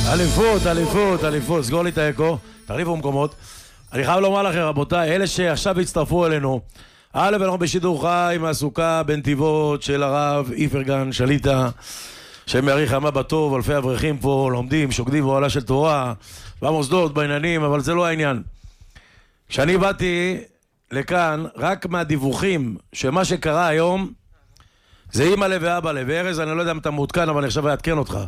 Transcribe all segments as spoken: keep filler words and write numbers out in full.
אליפות, אליפות, אליפות, סגור לי את האקו, תחליפו מקומות. אני חייב לומר לכם, רבותיי, אלה שעכשיו הצטרפו אלינו, א', אנחנו בשידור חי מהסוכה בנתיבות של הרב איפרגן שליטה, שמעריך ימה בטוב, אלפי אברכים פה לומדים, שוקדים באוהלה של תורה, במוסדות, בעניינים, אבל זה לא העניין. כשאני באתי לכאן, רק מהדיווחים שמה שקרה היום, זה אמא לב ואבא לב. וארז, אני לא יודע אם אתה מעודכן, אבל אני עכשיו אעדכן אותך.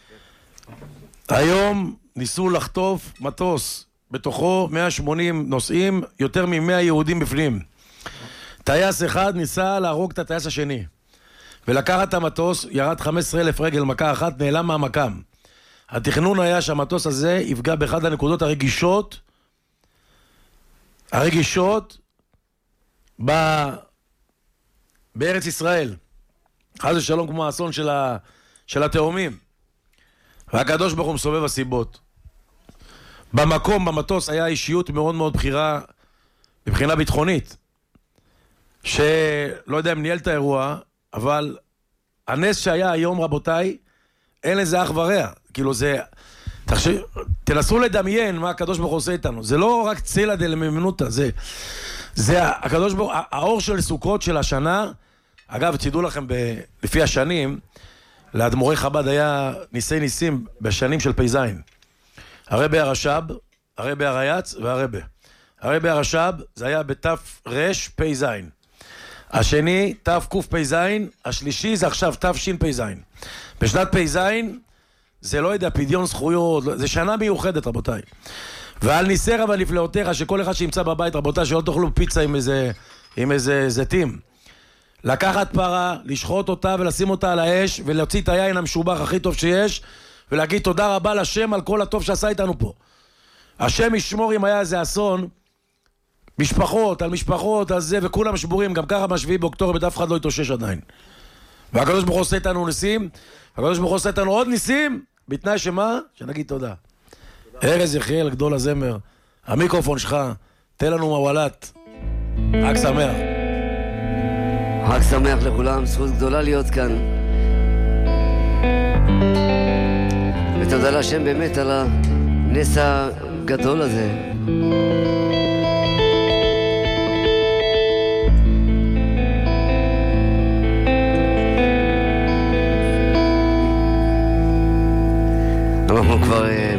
היום ניסו לחטוף מטוס, בתוכו מאה ושמונים נוסעים, יותר מ-מאה יהודים בפנים. טייס אחד ניסה להרוג את הטייס השני. ולקחת את המטוס, ירד חמישה עשר אלף רגל, מכה אחת, נעלם מהמקם. התכנון היה שהמטוס הזה יפגע באחד הנקודות הרגישות, הרגישות ב... בארץ ישראל. חס ושלום כמו האסון של, ה... של התאומים. והקדוש ברוך הוא מסובב הסיבות. במקום, במטוס, היה אישיות מאוד מאוד בחירה, מבחינה ביטחונית, שלא יודע אם ניהל את האירוע, אבל הנס שהיה היום, רבותיי, אין לזה אח ורע. כאילו זה... תחשב... תנסו לדמיין מה הקדוש ברוך הוא עושה איתנו. זה לא רק צילא דלמימנותא, זה... זה הקדוש ברוך... האור של סוכות של השנה, אגב, תדעו לכם, ב... לפי השנים, לאדמו"רי חב"ד היה ניסי ניסים בשנים של פ"ז. הרבי הרש"ב, הרבי הרייץ והרבי. הרבי הרש"ב זה היה בתף רש פ"ז. השני תף קוף פ"ז, השלישי זה עכשיו תף שין פ"ז. בשנת פ"ז זה לא יודע, פדיון זכויות, זה שנה מיוחדת רבותיי. ועל ניסי רב הנפלאותיך שכל אחד שימצא בבית רבותיי שלא תאכלו פיצה עם איזה, עם איזה זיתים. לקחת פרה, לשחוט אותה ולשים אותה על האש ולהוציא את היין המשובח הכי טוב שיש ולהגיד תודה רבה לשם על כל הטוב שעשה איתנו פה. השם ישמור אם היה איזה אסון, משפחות על משפחות על זה וכולם שבורים, גם ככה בשביעי באוקטובר אף אחד לא יתאושש עדיין. והקדוש ברוך הוא עושה איתנו ניסים, הקדוש ברוך הוא עושה איתנו עוד ניסים, בתנאי שמה? שנגיד תודה. ארז יחיאל, גדול הזמר, המיקרופון שלך, תן לנו מוולת. חג שמח. חג שמח לכולם, זכות גדולה להיות כאן. ותודה להשם באמת על הנס הגדול הזה. אנחנו כבר